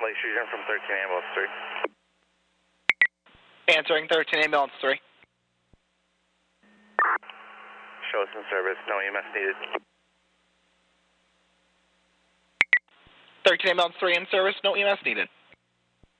Lake Fusion from 13 Ambulance 3. Answering 13 Ambulance 3. Show us in service, no EMS needed. 13 Ambulance 3 in service, no EMS needed.